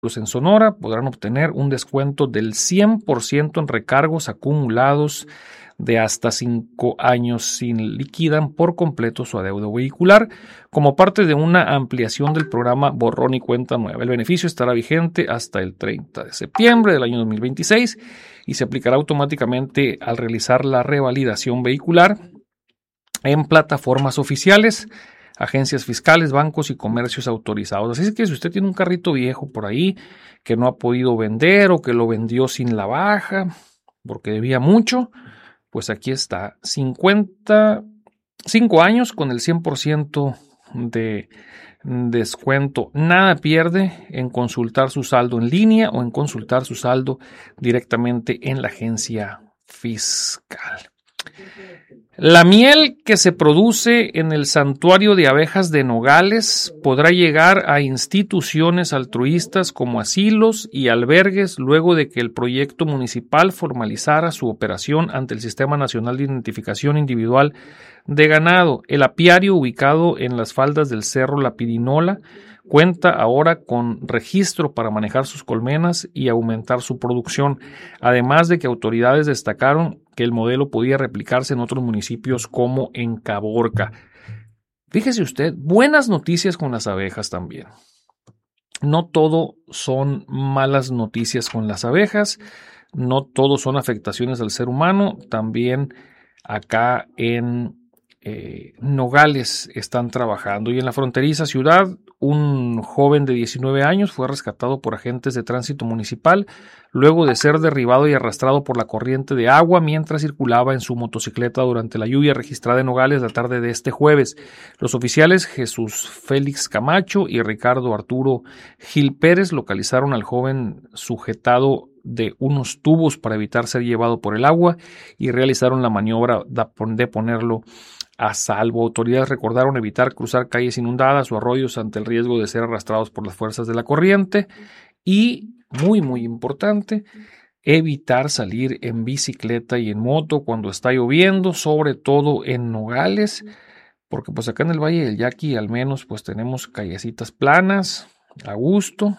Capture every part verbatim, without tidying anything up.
en Sonora podrán obtener un descuento del cien por ciento en recargos acumulados de hasta cinco años si liquidan por completo su adeudo vehicular como parte de una ampliación del programa Borrón y Cuenta Nueva. El beneficio estará vigente hasta el treinta de septiembre del año dos mil veintiséis y se aplicará automáticamente al realizar la revalidación vehicular en plataformas oficiales, agencias fiscales, bancos y comercios autorizados. Así es que si usted tiene un carrito viejo por ahí que no ha podido vender o que lo vendió sin la baja porque debía mucho, pues aquí está, cincuenta, cinco años con el cien por ciento de descuento. Nada pierde en consultar su saldo en línea o en consultar su saldo directamente en la agencia fiscal. La miel que se produce en el Santuario de Abejas de Nogales podrá llegar a instituciones altruistas como asilos y albergues luego de que el proyecto municipal formalizara su operación ante el Sistema Nacional de Identificación Individual de Ganado. El apiario, ubicado en las faldas del Cerro La Pirinola, cuenta ahora con registro para manejar sus colmenas y aumentar su producción, además de que autoridades destacaron que el modelo podía replicarse en otros municipios como en Caborca. Fíjese usted, buenas noticias con las abejas también. No todo son malas noticias con las abejas, no todo son afectaciones al ser humano, también acá en Eh, Nogales están trabajando. Y en la fronteriza ciudad, un joven de diecinueve años fue rescatado por agentes de tránsito municipal luego de ser derribado y arrastrado por la corriente de agua mientras circulaba en su motocicleta durante la lluvia registrada en Nogales la tarde de este jueves. Los oficiales Jesús Félix Camacho y Ricardo Arturo Gil Pérez localizaron al joven sujetado de unos tubos para evitar ser llevado por el agua y realizaron la maniobra de ponerlo a salvo. Autoridades recordaron evitar cruzar calles inundadas o arroyos ante el riesgo de ser arrastrados por las fuerzas de la corriente y, muy muy importante, evitar salir en bicicleta y en moto cuando está lloviendo, sobre todo en Nogales, porque pues acá en el Valle del Yaqui al menos pues tenemos callecitas planas, a gusto,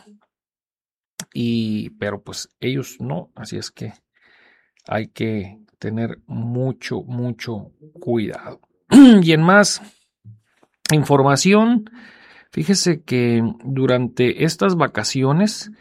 y pero pues ellos no, así es que hay que tener mucho, mucho cuidado. Y en más información, fíjese que durante estas vacaciones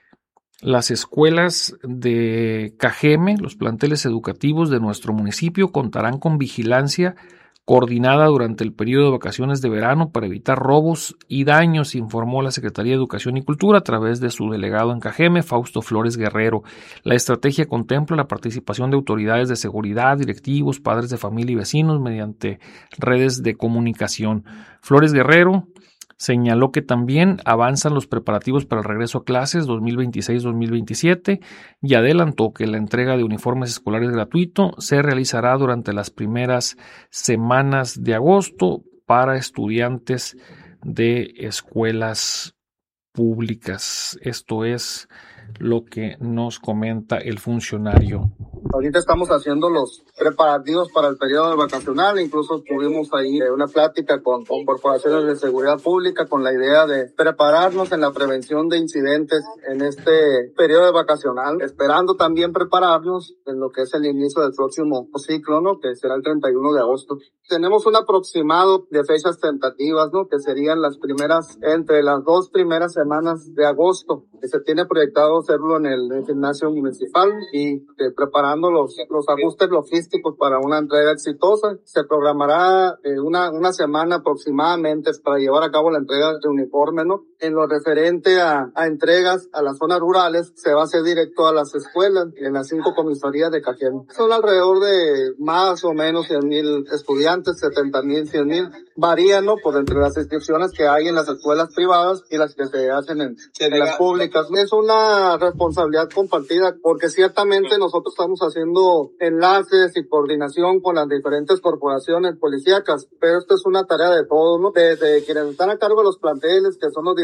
las escuelas de Cajeme, los planteles educativos de nuestro municipio, contarán con vigilancia coordinada durante el periodo de vacaciones de verano para evitar robos y daños, informó la Secretaría de Educación y Cultura a través de su delegado en Cajeme, Fausto Flores Guerrero. La estrategia contempla la participación de autoridades de seguridad, directivos, padres de familia y vecinos mediante redes de comunicación. Flores Guerrero señaló que también avanzan los preparativos para el regreso a clases dos mil veintiséis dos mil veintisiete y adelantó que la entrega de uniformes escolares gratuito se realizará durante las primeras semanas de agosto para estudiantes de escuelas públicas. Esto es lo que nos comenta el funcionario. Ahorita estamos haciendo los preparativos para el periodo vacacional, incluso tuvimos ahí una plática con, con corporaciones de seguridad pública con la idea de prepararnos en la prevención de incidentes en este periodo vacacional, esperando también prepararnos en lo que es el inicio del próximo ciclo, ¿no? Que será el treinta y uno de agosto. Tenemos un aproximado de fechas tentativas, ¿no? Que serían las primeras, entre las dos primeras semanas de agosto, que se tiene proyectado hacerlo en el, en el gimnasio municipal y eh, preparando los, los ajustes logísticos para una entrega exitosa. Se programará eh, una, una semana aproximadamente para llevar a cabo la entrega de uniformes, ¿no? En lo referente a, a entregas a las zonas rurales, se va a hacer directo a las escuelas, en las cinco comisarías de Cajeme. Son alrededor de más o menos cien mil estudiantes, setenta mil, cien mil. Varían, ¿no? Por entre las inscripciones que hay en las escuelas privadas y las que se hacen en, en las públicas. Es una responsabilidad compartida porque ciertamente nosotros estamos haciendo enlaces y coordinación con las diferentes corporaciones policíacas, pero esto es una tarea de todos, ¿no? Desde quienes están a cargo de los planteles, que son los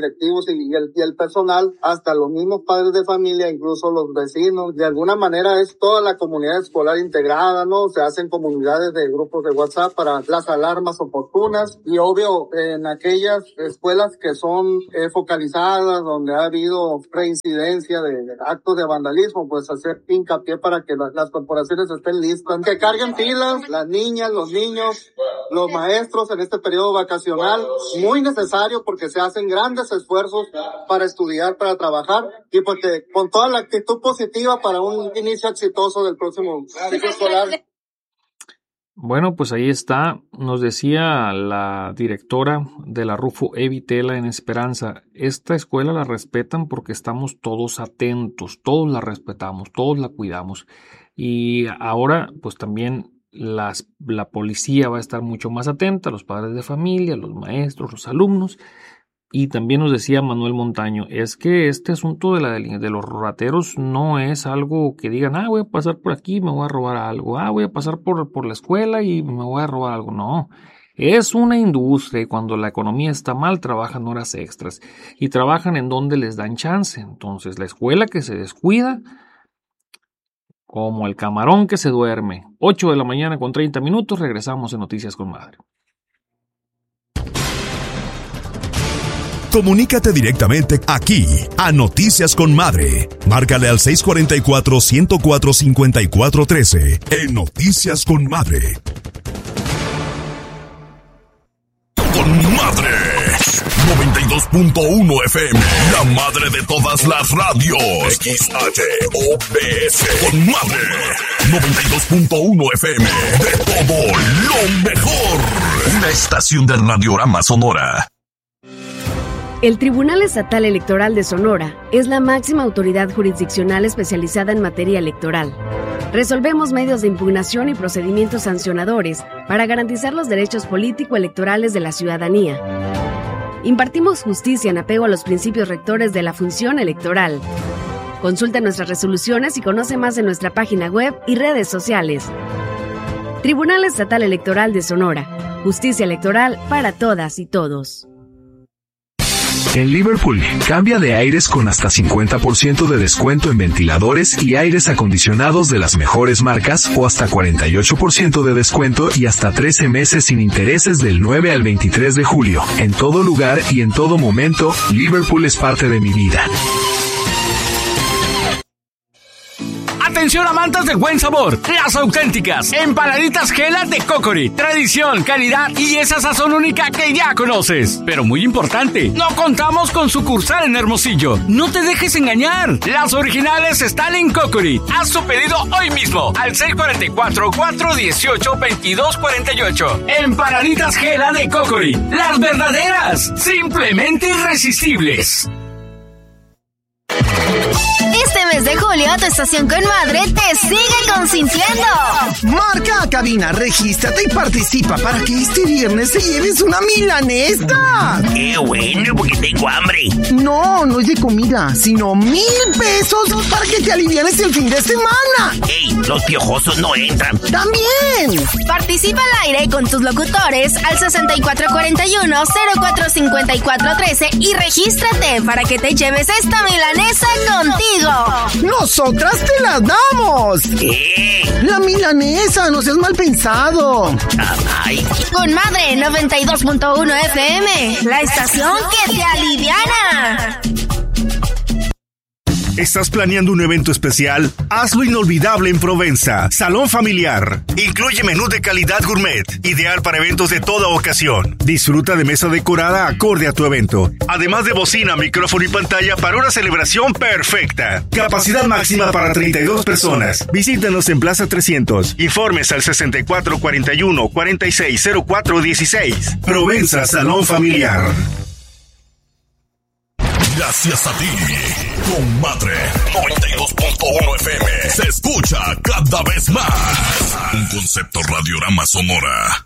directivos y el, y el personal, hasta los mismos padres de familia, incluso los vecinos. De alguna manera es toda la comunidad escolar integrada, ¿no? Se hacen comunidades de grupos de WhatsApp para las alarmas oportunas y obvio en aquellas escuelas que son eh, focalizadas, donde ha habido reincidencia de, de actos de vandalismo, pues hacer hincapié para que la, las corporaciones estén listas, que carguen pilas, las niñas, los niños, los maestros en este periodo vacacional, muy necesario porque se hacen grandes esfuerzos para estudiar, para trabajar y porque con toda la actitud positiva para un inicio exitoso del próximo ciclo escolar. Bueno, pues ahí está, nos decía la directora de la Rufo E. Vitela en Esperanza, esta escuela la respetan porque estamos todos atentos, todos la respetamos, todos la cuidamos y ahora pues también las, la policía va a estar mucho más atenta, los padres de familia, los maestros, los alumnos. Y también nos decía Manuel Montaño, es que este asunto de, la, de los rateros no es algo que digan, ah, voy a pasar por aquí, me voy a robar algo, ah, voy a pasar por, por la escuela y me voy a robar algo. No, es una industria y cuando la economía está mal trabajan horas extras y trabajan en donde les dan chance. Entonces la escuela que se descuida, como el camarón que se duerme. ocho de la mañana con treinta minutos, regresamos en Noticias con Madre. Comunícate directamente aquí a Noticias con Madre. Márcale al seis cuatro cuatro, uno cero cuatro, cinco cuatro uno tres en Noticias con Madre. Con Madre noventa y dos punto uno F M, la madre de todas las radios. X H O B S. Con Madre noventa y dos punto uno F M, de todo lo mejor. Una estación de Radiorama Sonora. El Tribunal Estatal Electoral de Sonora es la máxima autoridad jurisdiccional especializada en materia electoral. Resolvemos medios de impugnación y procedimientos sancionadores para garantizar los derechos político-electorales de la ciudadanía. Impartimos justicia en apego a los principios rectores de la función electoral. Consulta nuestras resoluciones y conoce más en nuestra página web y redes sociales. Tribunal Estatal Electoral de Sonora. Justicia electoral para todas y todos. En Liverpool, cambia de aires con hasta cincuenta por ciento de descuento en ventiladores y aires acondicionados de las mejores marcas o hasta cuarenta y ocho por ciento de descuento y hasta trece meses sin intereses del nueve al veintitrés de julio. En todo lugar y en todo momento, Liverpool es parte de mi vida. Atención amantes del buen sabor, las auténticas empanaditas Gela de Cocori. Tradición, calidad y esa sazón única que ya conoces. Pero muy importante, no contamos con sucursal en Hermosillo. No te dejes engañar, las originales están en Cocori. Haz tu pedido hoy mismo al seis cuatro cuatro, cuatro uno ocho, veintidós cuarenta y ocho. Empanaditas Gela de Cocori, las verdaderas, simplemente irresistibles. Este mes de julio, tu estación con Madre te sigue consintiendo. Marca a cabina, regístrate y participa para que este viernes te lleves una milanesa. ¡Qué bueno, porque tengo hambre! No, no es de comida, sino mil pesos para que te alivianes el fin de semana. ¡Ey, los piojosos no entran! ¡También! Participa al aire con tus locutores al sesenta y cuatro cuarenta y uno, cero cuatro cincuenta y cuatro trece y regístrate para que te lleves esta milanesa contigo. ¡Nosotras te la damos! ¿Qué? La milanesa, no seas mal pensado. Ay. Con Madre noventa y dos punto uno F M, la estación que te aliviana. ¿Estás planeando un evento especial? Hazlo inolvidable en Provenza. Salón familiar. Incluye menú de calidad gourmet, ideal para eventos de toda ocasión. Disfruta de mesa decorada acorde a tu evento. Además de bocina, micrófono y pantalla para una celebración perfecta. Capacidad máxima para treinta y dos personas. Visítanos en Plaza trescientos. Informes al sesenta y cuatro cuarenta y uno, cuarenta y seis cero cuatro dieciséis. Provenza Salón Familiar. Gracias a ti, con Madre noventa y dos punto uno F M se escucha cada vez más. Un concepto Radiorama Sonora.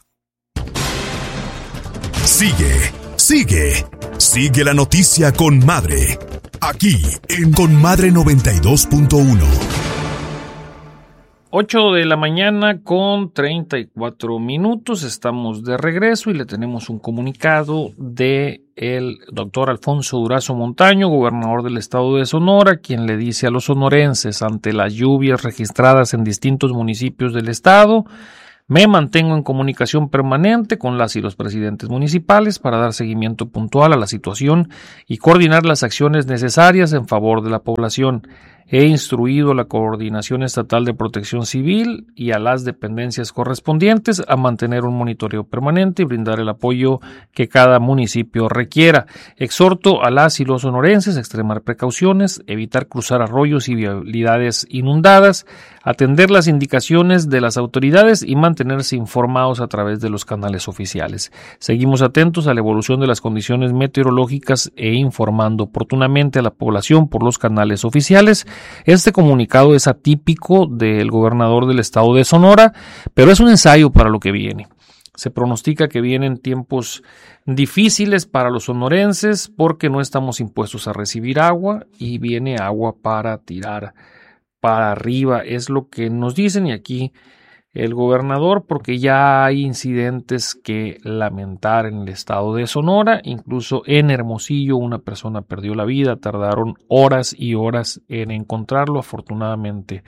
Sigue, sigue, sigue la noticia con Madre. Aquí en Con Madre noventa y dos punto uno. ocho de la mañana con treinta y cuatro minutos, estamos de regreso y le tenemos un comunicado de el doctor Alfonso Durazo Montaño, gobernador del estado de Sonora, quien le dice a los sonorenses ante las lluvias registradas en distintos municipios del estado: me mantengo en comunicación permanente con las y los presidentes municipales para dar seguimiento puntual a la situación y coordinar las acciones necesarias en favor de la población. He instruido a la Coordinación Estatal de Protección Civil y a las dependencias correspondientes a mantener un monitoreo permanente y brindar el apoyo que cada municipio requiera. Exhorto a las y los sonorenses a extremar precauciones, evitar cruzar arroyos y vialidades inundadas, atender las indicaciones de las autoridades y mantenerse informados a través de los canales oficiales. Seguimos atentos a la evolución de las condiciones meteorológicas e informando oportunamente a la población por los canales oficiales. Este comunicado es atípico del gobernador del estado de Sonora, pero es un ensayo para lo que viene. Se pronostica que vienen tiempos difíciles para los sonorenses porque no estamos impuestos a recibir agua y viene agua para tirar para arriba, es lo que nos dicen, y aquí el gobernador, porque ya hay incidentes que lamentar en el estado de Sonora, incluso en Hermosillo una persona perdió la vida, tardaron horas y horas en encontrarlo, afortunadamente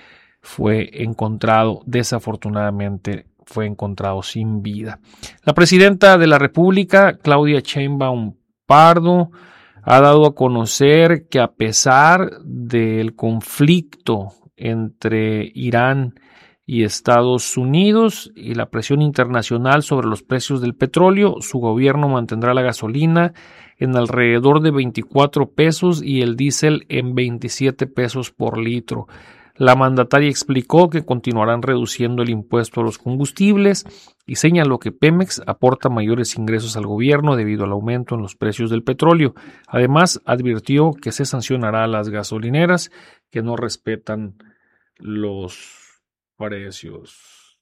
fue encontrado, desafortunadamente fue encontrado sin vida. La presidenta de la República, Claudia Sheinbaum Pardo, ha dado a conocer que a pesar del conflicto entre Irán y Estados Unidos y la presión internacional sobre los precios del petróleo, su gobierno mantendrá la gasolina en alrededor de veinticuatro pesos y el diésel en veintisiete pesos por litro. La mandataria explicó que continuarán reduciendo el impuesto a los combustibles y señaló que Pemex aporta mayores ingresos al gobierno debido al aumento en los precios del petróleo. Además, advirtió que se sancionará a las gasolineras que no respetan los precios.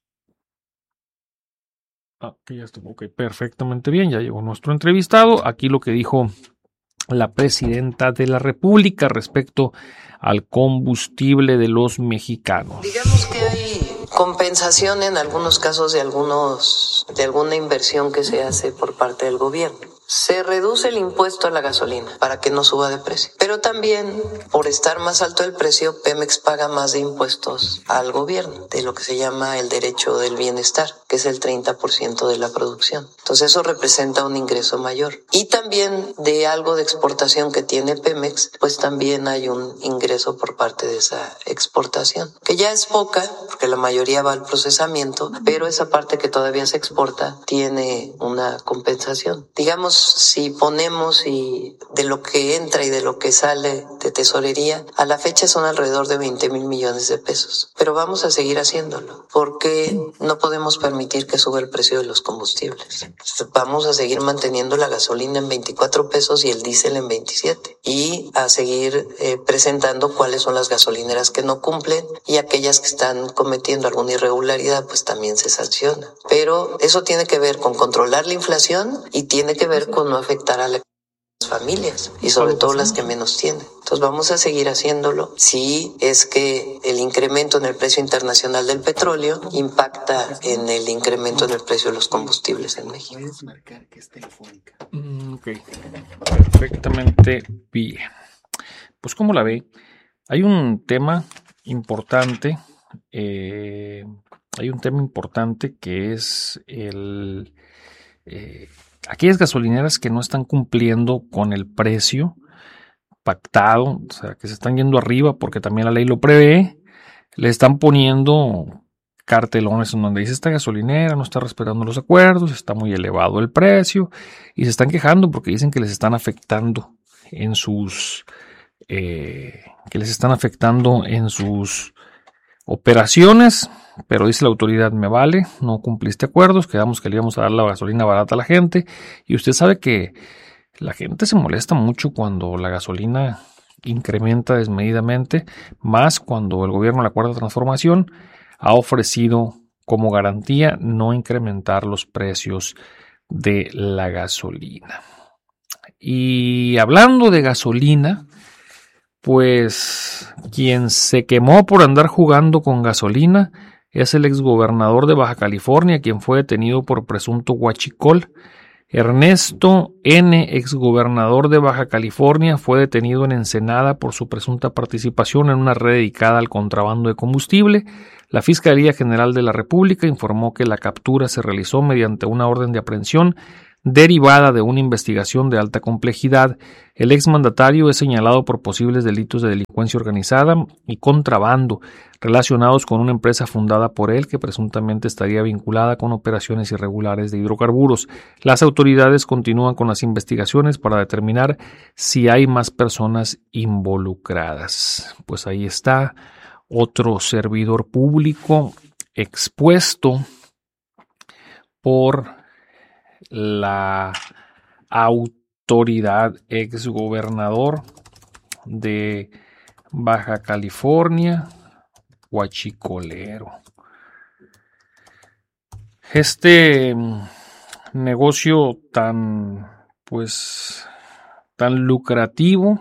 Ah, ya estuvo, ok, perfectamente bien, ya llegó nuestro entrevistado. Aquí lo que dijo la presidenta de la República respecto al combustible de los mexicanos. Digamos que hay compensación en algunos casos de algunos de alguna inversión que se hace por parte del gobierno. Se reduce el impuesto a la gasolina para que no suba de precio. Pero también, por estar más alto el precio, Pemex paga más de impuestos al gobierno, de lo que se llama el derecho del bienestar, que es el treinta por ciento de la producción. Entonces eso representa un ingreso mayor. Y también de algo de exportación que tiene Pemex, pues también hay un ingreso por parte de esa exportación, que ya es poca, porque la mayoría va al procesamiento, pero esa parte que todavía se exporta tiene una compensación. Digamos, si ponemos y de lo que entra y de lo que sale de tesorería, a la fecha son alrededor de veinte mil millones de pesos. Pero vamos a seguir haciéndolo, porque no podemos permitir que suba el precio de los combustibles. Vamos a seguir manteniendo la gasolina en veinticuatro pesos y el diésel en veintisiete. Y a seguir eh, presentando cuáles son las gasolineras que no cumplen, y aquellas que están cometiendo alguna irregularidad, pues también se sanciona. Pero eso tiene que ver con controlar la inflación y tiene que ver con no afectar a las familias y sobre todo las que menos tienen. Entonces vamos a seguir haciéndolo si es que el incremento en el precio internacional del petróleo impacta en el incremento en el precio de los combustibles en México. Mm, ok, perfectamente bien. Pues como la ve, hay un tema importante, eh, hay un tema importante que es el eh, aquellas gasolineras que no están cumpliendo con el precio pactado, o sea, que se están yendo arriba porque también la ley lo prevé, le están poniendo cartelones en donde dice esta gasolinera no está respetando los acuerdos, está muy elevado el precio, y se están quejando porque dicen que les están afectando en sus eh, que les están afectando en sus operaciones. Pero dice la autoridad, me vale, no cumpliste acuerdos, quedamos que le íbamos a dar la gasolina barata a la gente, y usted sabe que la gente se molesta mucho cuando la gasolina incrementa desmedidamente, más cuando el gobierno de la Cuarta Transformación ha ofrecido como garantía no incrementar los precios de la gasolina. Y hablando de gasolina, pues quien se quemó por andar jugando con gasolina es el exgobernador de Baja California, quien fue detenido por presunto huachicol. Ernesto N., exgobernador de Baja California, fue detenido en Ensenada por su presunta participación en una red dedicada al contrabando de combustible. La Fiscalía General de la República informó que la captura se realizó mediante una orden de aprehensión derivada de una investigación de alta complejidad. El exmandatario es señalado por posibles delitos de delincuencia organizada y contrabando relacionados con una empresa fundada por él que presuntamente estaría vinculada con operaciones irregulares de hidrocarburos. Las autoridades continúan con las investigaciones para determinar si hay más personas involucradas. Pues ahí está otro servidor público expuesto por la autoridad, exgobernador de Baja California, huachicolero. Este negocio tan, pues, tan lucrativo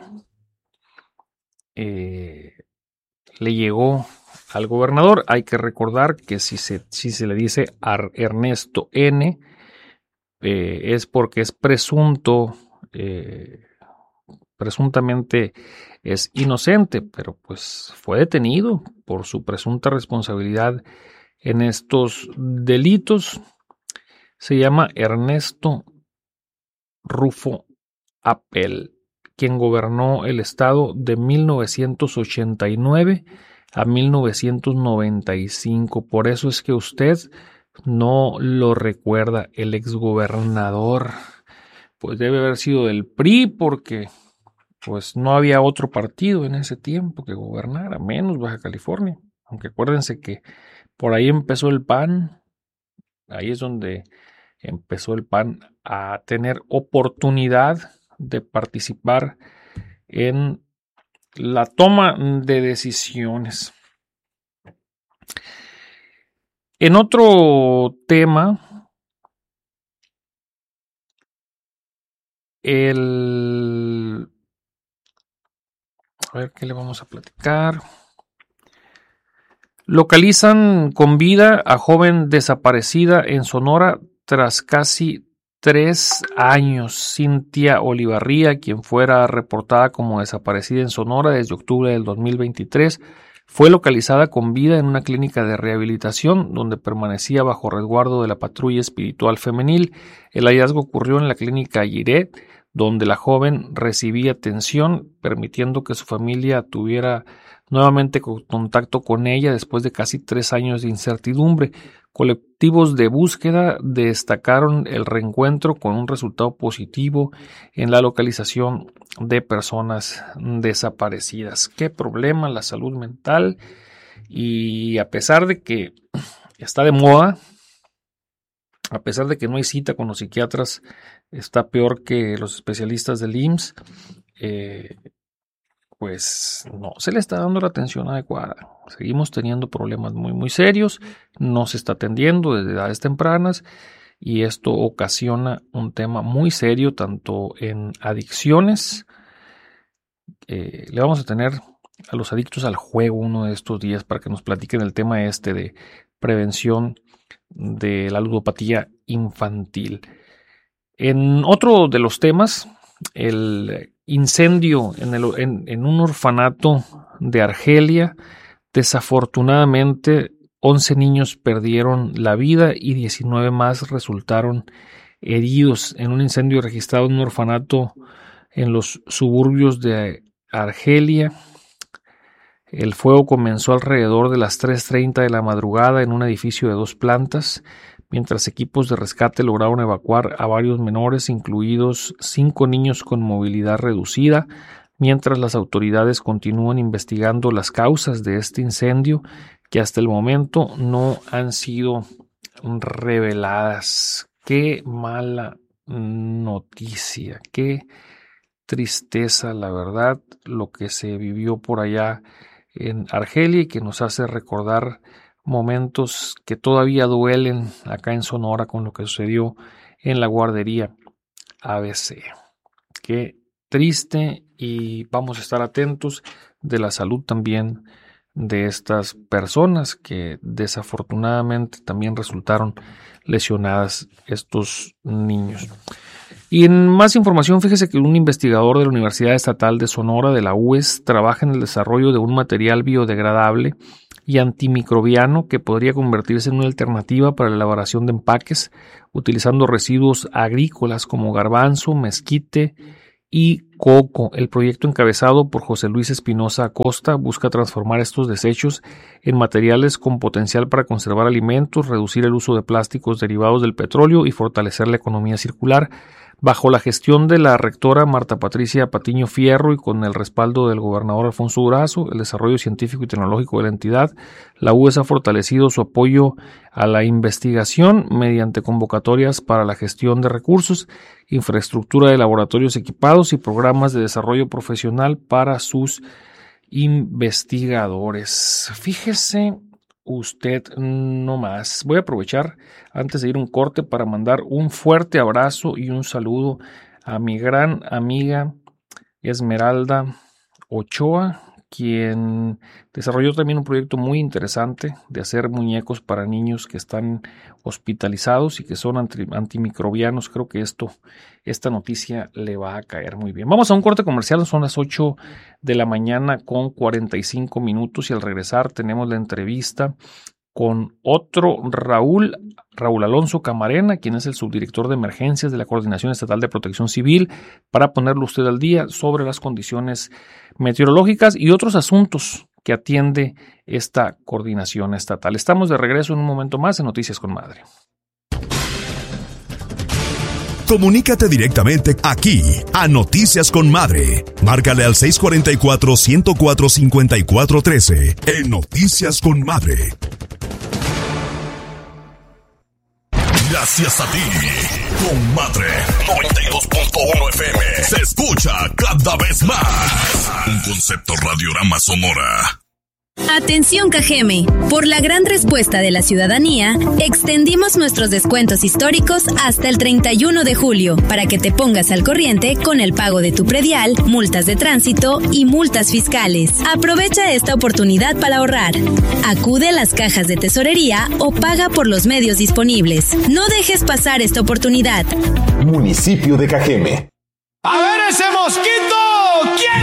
eh, le llegó al gobernador. Hay que recordar que si se, si se le dice a Ernesto N., Eh, es porque es presunto, eh, presuntamente es inocente, pero pues fue detenido por su presunta responsabilidad en estos delitos. Se llama Ernesto Rufo Appel, quien gobernó el estado de mil novecientos ochenta y nueve a mil novecientos noventa y cinco. Por eso es que usted no lo recuerda. El exgobernador pues debe haber sido del P R I, porque pues no había otro partido en ese tiempo que gobernara, menos Baja California. Aunque acuérdense que por ahí empezó el P A N, ahí es donde empezó el P A N a tener oportunidad de participar en la toma de decisiones. En otro tema, el... A ver, ¿qué le vamos a platicar? Localizan con vida a joven desaparecida en Sonora tras casi tres años. Cintia Olivarría, quien fuera reportada como desaparecida en Sonora desde octubre del dos mil veintitrés, fue localizada con vida en una clínica de rehabilitación donde permanecía bajo resguardo de la patrulla espiritual femenil. El hallazgo ocurrió en la clínica Giret, donde la joven recibía atención, permitiendo que su familia tuviera nuevamente contacto con ella después de casi tres años de incertidumbre. Colectivos de búsqueda destacaron el reencuentro con un resultado positivo en la localización de personas desaparecidas. Qué problema la salud mental, y a pesar de que está de moda, a pesar de que no hay cita con los psiquiatras, está peor que los especialistas del I M S S, eh, pues no se le está dando la atención adecuada. Seguimos teniendo problemas muy muy serios, no se está atendiendo desde edades tempranas, y esto ocasiona un tema muy serio tanto en adicciones. Eh, le vamos a tener a los adictos al juego uno de estos días para que nos platiquen el tema este de prevención de la ludopatía infantil. En otro de los temas, el incendio en, el, en, en un orfanato de Argelia. Desafortunadamente, once niños perdieron la vida y diecinueve más resultaron heridos en un incendio registrado en un orfanato en los suburbios de Argelia. El fuego comenzó alrededor de las tres treinta de la madrugada en un edificio de dos plantas, mientras equipos de rescate lograron evacuar a varios menores, incluidos cinco niños con movilidad reducida, mientras las autoridades continúan investigando las causas de este incendio, que hasta el momento no han sido reveladas. Qué mala noticia, qué tristeza, la verdad, lo que se vivió por allá en Argelia, y que nos hace recordar momentos que todavía duelen acá en Sonora con lo que sucedió en la guardería A B C. Qué triste y vamos a estar atentos de la salud también de estas personas que desafortunadamente también resultaron lesionadas, estos niños. Y en más información, fíjese que un investigador de la Universidad Estatal de Sonora, de la U E S, trabaja en el desarrollo de un material biodegradable y antimicrobiano que podría convertirse en una alternativa para la elaboración de empaques utilizando residuos agrícolas como garbanzo, mezquite y coco. El proyecto, encabezado por José Luis Espinosa Acosta, busca transformar estos desechos en materiales con potencial para conservar alimentos, reducir el uso de plásticos derivados del petróleo y fortalecer la economía circular. Bajo la gestión de la rectora Marta Patricia Patiño Fierro y con el respaldo del gobernador Alfonso Durazo, el desarrollo científico y tecnológico de la entidad, la U E S ha fortalecido su apoyo a la investigación mediante convocatorias para la gestión de recursos, infraestructura de laboratorios equipados y programas de desarrollo profesional para sus investigadores. Fíjese usted nomás. Voy a aprovechar antes de ir a un corte para mandar un fuerte abrazo y un saludo a mi gran amiga Esmeralda Ochoa, quien desarrolló también un proyecto muy interesante de hacer muñecos para niños que están hospitalizados y que son anti- antimicrobianos. Creo que esto, esta noticia le va a caer muy bien. Vamos a un corte comercial, son las ocho de la mañana con cuarenta y cinco minutos y al regresar tenemos la entrevista con otro Raúl, Raúl Alonso Camarena, quien es el subdirector de emergencias de la Coordinación Estatal de Protección Civil, para ponerlo usted al día sobre las condiciones meteorológicas y otros asuntos que atiende esta coordinación estatal. Estamos de regreso en un momento más en Noticias con Madre. Comunícate directamente aquí a Noticias con Madre. Márcale al seis cuatro cuatro, uno cero cuatro, cinco cuatro uno tres en Noticias con Madre. Gracias a ti, con Madre noventa y dos punto uno F M se escucha cada vez más. Un concepto Radiorama Sonora. Atención Cajeme, por la gran respuesta de la ciudadanía, extendimos nuestros descuentos históricos hasta el treinta y uno de julio para que te pongas al corriente con el pago de tu predial, multas de tránsito y multas fiscales. Aprovecha esta oportunidad para ahorrar. Acude a las cajas de tesorería o paga por los medios disponibles. No dejes pasar esta oportunidad. Municipio de Cajeme. ¡A ver ese mosquito! ¿Quién